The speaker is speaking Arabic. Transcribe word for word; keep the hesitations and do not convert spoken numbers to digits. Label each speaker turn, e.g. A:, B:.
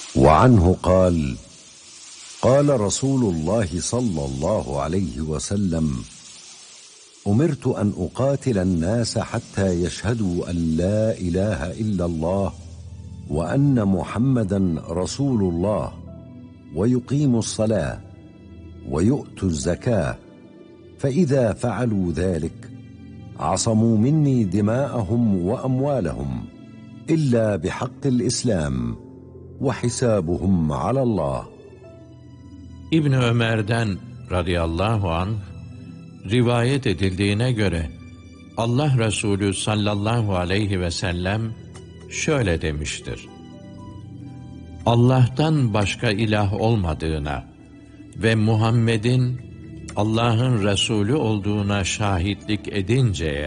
A: وعنه قال: قال رسول الله صلى الله عليه وسلم: أمرت أن أقاتل الناس حتى يشهدوا أن لا إله إلا الله وأن محمدا رسول الله ويقيموا الصلاة ويؤتوا الزكاة، فإذا فعلوا ذلك عصموا مني دماءهم وأموالهم إلا بحق الإسلام وحسابهم على الله.
B: İbn Ömer'den radıyallahu anh rivayet edildiğine göre Allah Resulü sallallahu aleyhi ve sellem şöyle demiştir: Allah'tan başka ilah olmadığına ve Muhammed'in Allah'ın Resulü olduğuna şahitlik edinceye